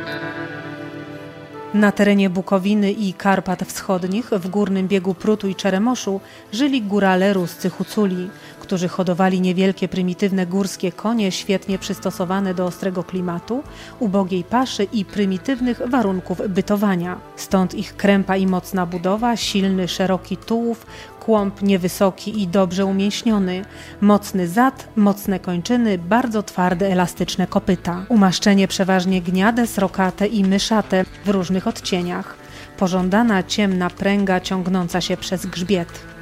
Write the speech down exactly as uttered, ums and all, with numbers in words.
Na terenie Bukowiny i Karpat Wschodnich, w górnym biegu Prutu i Czeremoszu, żyli górale ruscy Huculi, którzy hodowali niewielkie, prymitywne górskie konie świetnie przystosowane do ostrego klimatu, ubogiej paszy i prymitywnych warunków bytowania. Stąd ich krępa i mocna budowa, silny, szeroki tułów, kłąb niewysoki i dobrze umięśniony, mocny zad, mocne kończyny, bardzo twarde, elastyczne kopyta. Umaszczenie przeważnie gniade, srokate i myszate w różnych odcieniach. Pożądana ciemna pręga ciągnąca się przez grzbiet.